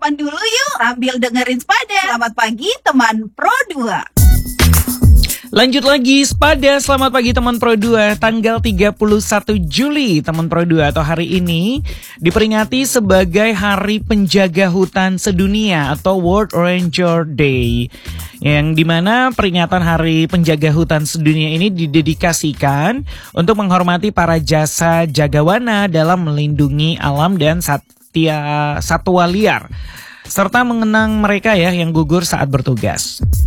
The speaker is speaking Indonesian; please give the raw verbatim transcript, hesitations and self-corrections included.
sarapan dulu yuk sambil dengerin Spada. Selamat pagi teman Pro dua. Lanjut lagi Spada, selamat pagi teman Pro dua. Tanggal tiga puluh satu Juli teman Pro dua atau hari ini diperingati sebagai Hari Penjaga Hutan Sedunia atau World Ranger Day, yang dimana peringatan Hari Penjaga Hutan Sedunia ini didedikasikan untuk menghormati para jasa jagawana dalam melindungi alam dan satya, satwa liar, serta mengenang mereka ya yang gugur saat bertugas.